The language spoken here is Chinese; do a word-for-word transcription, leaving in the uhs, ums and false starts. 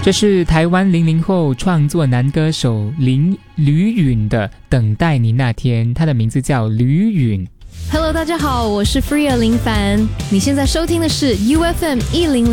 这是台湾零零后创作男歌手林吕允的《等待你那天》，他的名字叫吕允。 Hello， 大家好，我是 Freya 林凡，你现在收听的是 U F M 一零。